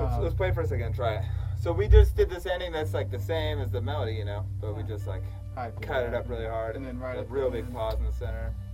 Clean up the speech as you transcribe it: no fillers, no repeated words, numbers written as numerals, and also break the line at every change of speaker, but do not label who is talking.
let's play for a second and try it. So we just did this ending that's like the same as the melody, you know, but we just like cut it up really hard
and then right
a
at the
real big
end.
pause in the center.